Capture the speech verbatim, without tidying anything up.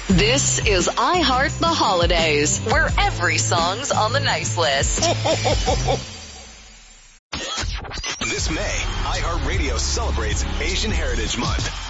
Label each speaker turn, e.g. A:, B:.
A: This is I Heart the Holidays, where every song's on the nice list.
B: This May, iHeartRadio celebrates Asian Heritage Month.